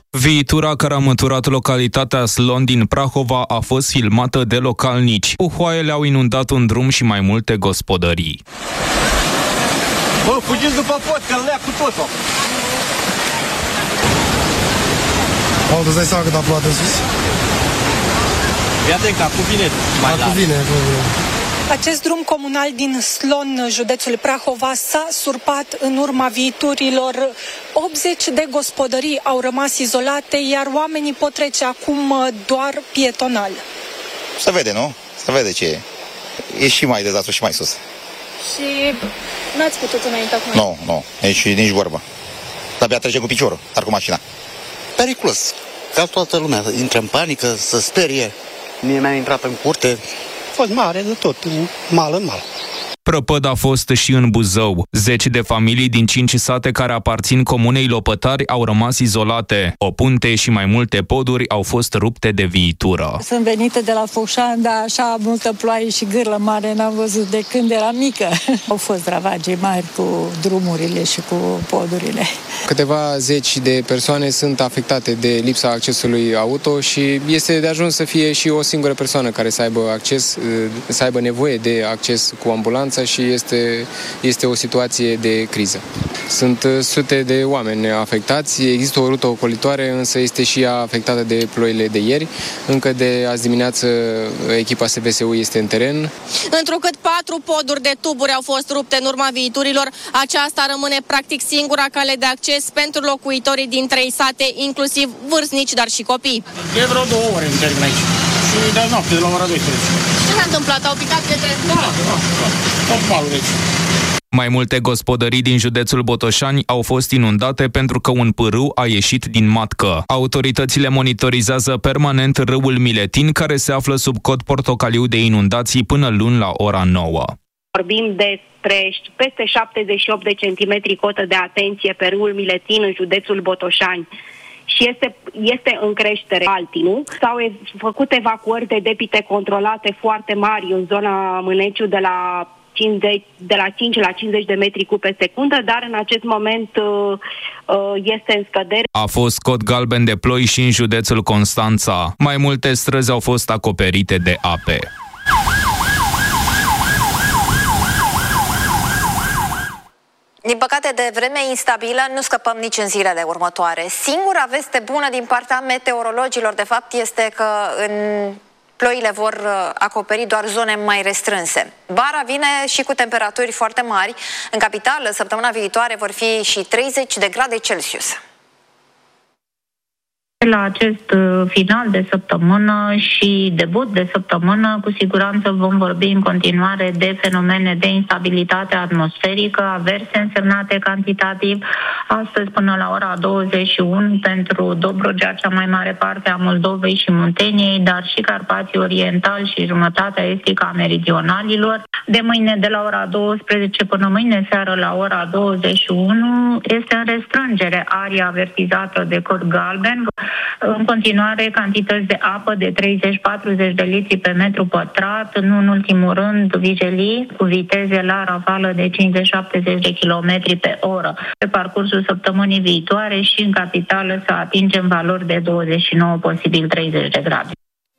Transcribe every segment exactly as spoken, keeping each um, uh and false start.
Viitura care a măturat localitatea Slon din Prahova a fost filmată de localnici. Uhoaiele au inundat un drum și mai multe gospodării. Bă, fugiți după pod, că lea cu totul! Au, tu-ți dai seama cât a plouat în sus? Ia te ca cu vine mai la. Cu vine, cu vine. Acest drum comunal din Slon, județul Prahova, s-a surpat în urma viiturilor. optzeci de gospodării au rămas izolate, iar oamenii pot trece acum doar pietonal. Se vede, nu? Se vede ce e. E și mai dezastru și mai sus. Și n-ați putut înainte acum? Nu, nu, nici, nici vorbă. De-abia trece cu piciorul, dar cu mașina. Periculos. Ca toată lumea intră în panică, să sperie. Mie mi-a intrat în curte. A fost mare de tot, mal în mal. Prăpăd a fost și în Buzău. Zeci de familii din cinci sate care aparțin comunei Lopătari au rămas izolate. O punte și mai multe poduri au fost rupte de viitură. Sunt venite de la Focșani, dar așa multă ploaie și gârlă mare n-am văzut de când eram mică. Au fost ravagii mari cu drumurile și cu podurile. Câteva zeci de persoane sunt afectate de lipsa accesului auto și este de ajuns să fie și o singură persoană care să aibă acces, să aibă nevoie de acces cu ambulanța și este, este o situație de criză. Sunt sute de oameni afectați, există o rută ocolitoare, însă este și ea afectată de ploile de ieri. Încă de azi dimineață echipa S V S U este în teren. Întrucât patru poduri de tuburi au fost rupte în urma viiturilor, aceasta rămâne practic singura cale de acces pentru locuitorii din trei sate, inclusiv vârstnici, dar și copii. E vreo două ore în termen aici. Și de noapte, de la ora douăsprezece. Ce s-a întâmplat? Au picat către... Da, da, da. Tot malul aici. Mai multe gospodării din județul Botoșani au fost inundate pentru că un pârâu a ieșit din matcă. Autoritățile monitorizează permanent râul Miletin, care se află sub cod portocaliu de inundații până luni la ora nouă. Vorbim despre peste șaptezeci și opt de centimetri cotă de atenție pe râul Miletin în județul Botoșani. Și este, este în creștere Altinu. S-au ev- făcut evacuări de debite controlate foarte mari în zona Mâneciu de la, cincizeci, de la cinci la cincizeci de metri cub pe secundă, dar în acest moment uh, uh, este în scădere. A fost cod galben de ploi și în județul Constanța. Mai multe străzi au fost acoperite de ape. Din păcate, de vreme instabilă nu scăpăm nici în zilele următoare. Singura veste bună din partea meteorologilor, de fapt, este că în ploile vor acoperi doar zone mai restrânse. Vara vine și cu temperaturi foarte mari. În capitală, săptămâna viitoare vor fi și treizeci de grade Celsius. La acest final de săptămână și debut de săptămână, cu siguranță vom vorbi în continuare de fenomene de instabilitate atmosferică, averse însemnate cantitativ. Astăzi până la ora douăzeci și unu pentru Dobrogea, cea mai mare parte a Moldovei și Munteniei, dar și Carpații Orientali și jumătatea estică a meridionalilor. De mâine de la ora douăsprezece până mâine seară la ora douăzeci și unu este în restrângere aria avertizată de cod galben. În continuare, cantități de apă de treizeci-patruzeci de litri pe metru pătrat, nu în ultimul rând vijelii cu viteze la ravală de cincizeci-șaptezeci de kilometri pe oră. Pe parcursul săptămânii viitoare și în capitală să atingem valori de douăzeci și nouă, posibil treizeci de grade.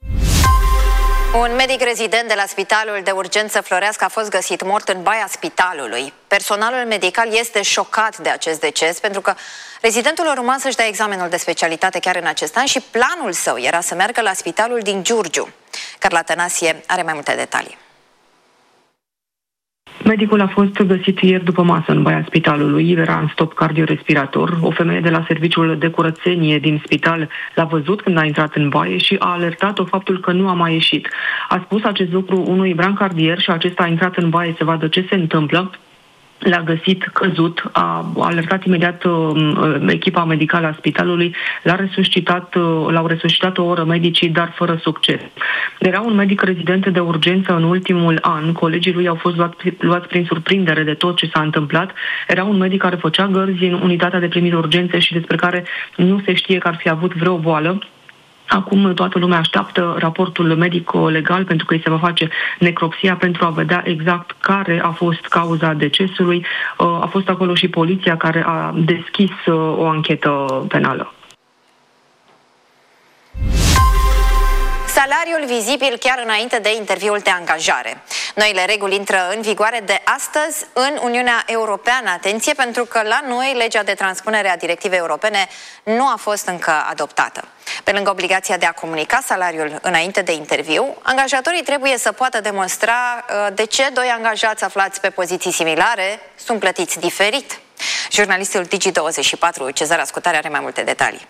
Un medic rezident de la Spitalul de Urgență Floreasca a fost găsit mort în baia spitalului. Personalul medical este șocat de acest deces pentru că rezidentul urma să-și dea examenul de specialitate chiar în acest an și planul său era să meargă la spitalul din Giurgiu. Carla Tănasie are mai multe detalii. Medicul a fost găsit ieri după masă în baia spitalului, era în stop cardiorespirator. O femeie de la serviciul de curățenie din spital l-a văzut când a intrat în baie și a alertat-o faptul că nu a mai ieșit. A spus acest lucru unui brancardier și acesta a intrat în baie să vadă ce se întâmplă. L-a găsit căzut, a alertat imediat uh, echipa medicală a spitalului, l-a resuscitat, uh, l-au resuscitat o oră medicii, dar fără succes. Era un medic rezident de urgență în ultimul an, colegii lui au fost luați, luați prin surprindere de tot ce s-a întâmplat. Era un medic care făcea gărzi în unitatea de primiri urgențe și despre care nu se știe că ar fi avut vreo boală. Acum toată lumea așteaptă raportul medico-legal pentru că îi se va face necropsia pentru a vedea exact care a fost cauza decesului. A fost acolo și poliția care a deschis o anchetă penală. Salariul vizibil chiar înainte de interviul de angajare. Noile reguli intră în vigoare de astăzi în Uniunea Europeană. Atenție, pentru că la noi legea de transpunere a directivei europene nu a fost încă adoptată. Pe lângă obligația de a comunica salariul înainte de interviu, angajatorii trebuie să poată demonstra de ce doi angajați aflați pe poziții similare sunt plătiți diferit. Jurnalistul Digi douăzeci și patru, Cezar Ascutare, are mai multe detalii.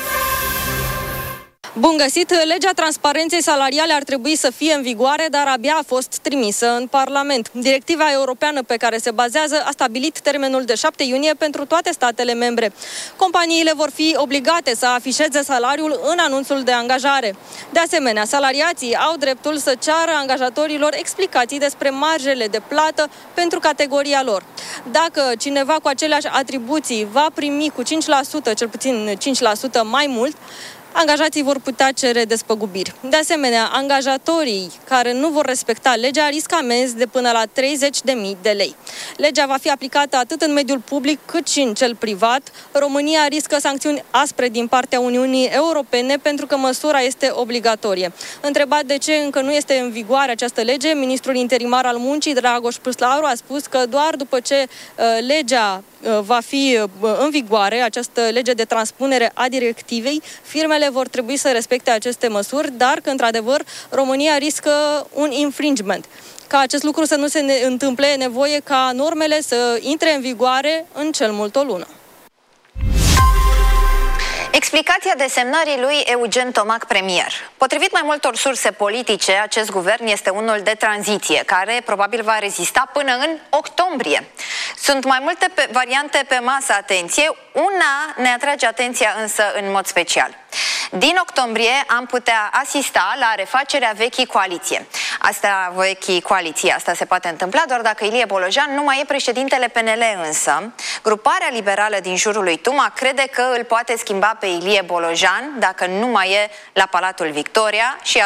Bun găsit! Legea transparenței salariale ar trebui să fie în vigoare, dar abia a fost trimisă în Parlament. Directiva europeană pe care se bazează a stabilit termenul de șapte iunie pentru toate statele membre. Companiile vor fi obligate să afișeze salariul în anunțul de angajare. De asemenea, salariații au dreptul să ceară angajatorilor explicații despre marjele de plată pentru categoria lor. Dacă cineva cu aceleași atribuții va primi cu cinci la sută, cel puțin cinci la sută mai mult, angajații vor putea cere despăgubiri. De asemenea, angajatorii care nu vor respecta legea riscă amenzi de până la treizeci de mii de lei. Legea va fi aplicată atât în mediul public cât și în cel privat. România riscă sancțiuni aspre din partea Uniunii Europene pentru că măsura este obligatorie. Întrebat de ce încă nu este în vigoare această lege, ministrul interimar al muncii, Dragoș Păslaru, a spus că doar după ce uh, legea uh, va fi uh, în vigoare, această lege de transpunere a directivei, firmele vor trebui să respecte aceste măsuri, dar că, într-adevăr, România riscă un infringement. Ca acest lucru să nu se ne întâmple, e nevoie ca normele să intre în vigoare în cel mult o lună. Explicația desemnării lui Eugen Tomac premier. Potrivit mai multor surse politice, acest guvern este unul de tranziție, care probabil va rezista până în octombrie. Sunt mai multe pe variante pe masă, atenție. Una ne atrage atenția însă în mod special. Din octombrie am putea asista la refacerea vechii coaliție. Asta, vechii coaliție, asta se poate întâmpla doar dacă Ilie Bolojan nu mai e președintele P N L, însă gruparea liberală din jurul lui Tuma crede că îl poate schimba pe Ilie Bolojan dacă nu mai e la Palatul Victoria și